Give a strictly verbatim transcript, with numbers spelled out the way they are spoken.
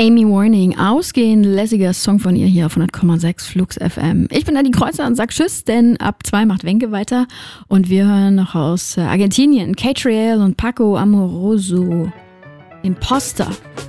Amy Warning, ausgehend lässiger Song von ihr hier auf hundert Komma sechs Flux F M. Ich bin Adi Kreuzer und sag Tschüss, denn ab zwei macht Wenke weiter und wir hören noch aus Argentinien Catriel und Paco Amoroso, Imposter.